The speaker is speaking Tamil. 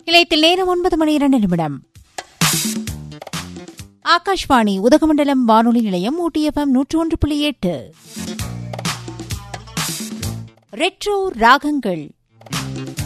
நிலையத்தில் நேரம் 9:02. ஆகாஷ்வாணி உதகமண்டலம் வானொலி நிலையம் ஊட்டி FM 101.8. ரெட்ரோ ராகங்கள்